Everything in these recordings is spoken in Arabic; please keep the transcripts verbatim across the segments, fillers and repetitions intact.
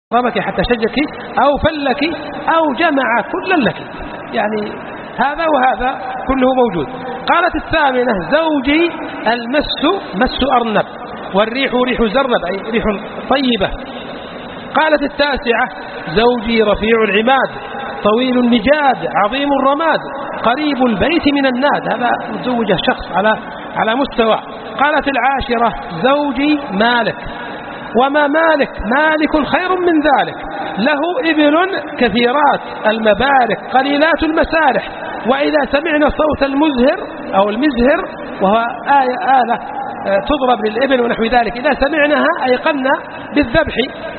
ضربك حتى شجك أو فلك أو جمع كلا لك، يعني هذا وهذا كله موجود. قالت الثامنة زوجي المس مس أرنب والريح ريح زرنب أي ريح طيبة. قالت التاسعة زوجي رفيع العماد طويل النجاد عظيم الرماد قريب البيت من الناد، هذا متزوجه شخص على على مستوى. قالت العاشرة زوجي مالك وما مالك مالك خير من ذلك له إبل كثيرات المبارك قليلات المسارح وإذا سمعنا صوت المزهر أو المزهر وهو آية آلة تضرب للإبل ونحو ذلك، إذا سمعناها أيقنا بالذبح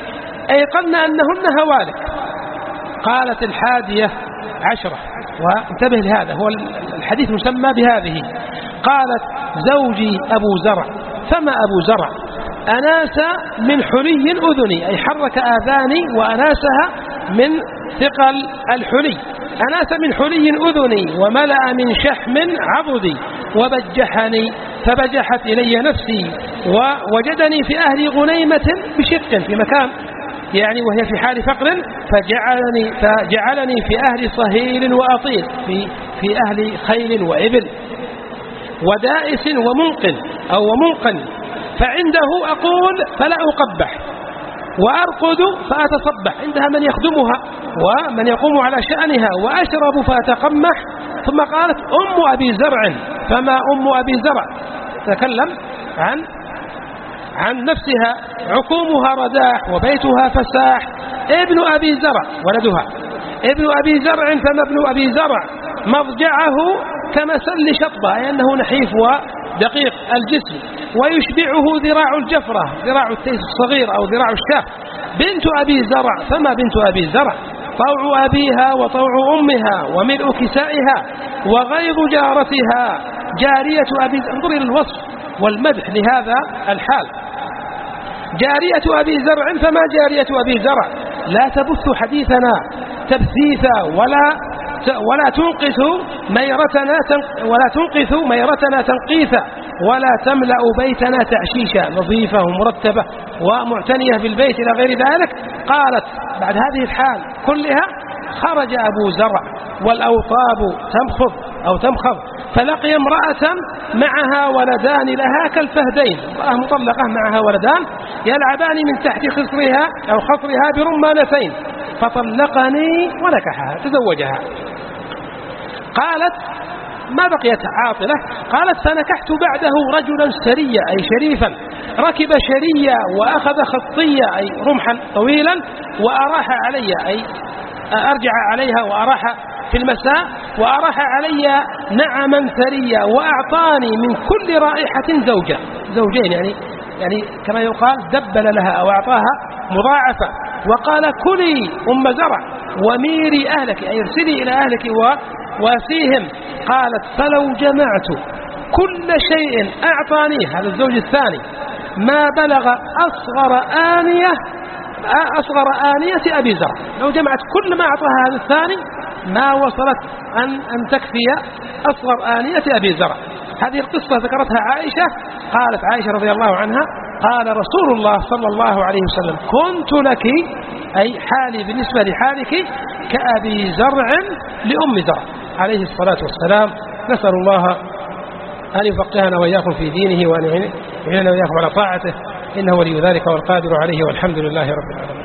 أيقنا أنهن هوالك. قالت الحادية عشرة وانتبه لهذا هو الحديث مسمى بهذه، قالت زوجي أبو زرع فما أبو زرع أناس من حلي أذني أي حرك آذاني وأناسها من ثقل الحلي، أناس من حلي أذني وملأ من شحم عضدي وبجحني فبجحت إلي نفسي ووجدني في أهل غنيمة بشق في مكان يعني وهي في حال فقر فجعلني, فجعلني في أهل صهيل وأطيل في, في أهل خيل وإبل ودائس ومنقل أو ومنقل فعنده أقول فلا أقبح وأرقد فأتصبح عندها من يخدمها ومن يقوم على شأنها وأشرب فأتقمح. ثم قالت أم أبي زرع فما أم أبي زرع تتكلم عن عن نفسها عقومها رداح وبيتها فساح ابن أبي زرع ولدها ابن أبي زرع فما ابن أبي زرع مضجعه كمسل شطبة أي أنه نحيف ودقيق الجسم ويشبعه ذراع الجفرة ذراع التيس الصغير أو ذراع الشاه. بنت أبي زرع فما بنت أبي زرع طوع أبيها وطوع أمها وملء كسائها وغيظ جارتها جارية أبي زرع. انظر إلى الوصف والمدح لهذا الحال. جارية أبي زرع فما جارية أبي زرع لا تبث حديثنا تبثيثا ولا ولا تنقث ميرتنا ولا تنقث ميرتنا تنقيثا ولا تملأ بيتنا تعشيشا نظيفة ومرتبة ومعتنية بالبيت إلى غير ذلك. قالت بعد هذه الحال كلها خرج أبو زرع والأوطاب تمخض أو تمخض فلقي امرأة معها ولدان لها كالفهدين، امرأة مطلقة معها ولدان يلعبان من تحت خصرها أو خصرها برمانتين فطلقني ونكحها تزوجها. قالت ما بقيت عاطلة قالت فنكحت بعده رجلا سريا أي شريفا ركب شريا وأخذ خطية أي رمحا طويلا وأراح علي أي أرجع عليها وأراح في المساء وأراح علي نعما ثريا وأعطاني من كل رائحة زوجة زوجين يعني يعني كما يقال دبل لها أو أعطاها مضاعفة وقال كلي أم زرع وميري أهلك أي ارسلي إلى أهلك واسيهم. قالت فلو جمعت كل شيء أعطانيه هذا الزوج الثاني ما بلغ أصغر آنية أصغر آنية أبي زرع، لو جمعت كل ما أعطاها هذا الثاني ما وصلت أن, أن تكفي أصغر آنية أبي زرع. هذه القصة ذكرتها عائشة. قالت عائشة رضي الله عنها قال رسول الله صلى الله عليه وسلم كنت لك أي حالي بالنسبة لحالك كأبي زرع لأم زرع عليه الصلاة والسلام. نسأل الله أن يفقهنا وإياكم في دينه وأن يعيننا وإياكم على طاعته إنه ولي ذلك والقادر عليه والحمد لله رب العالمين.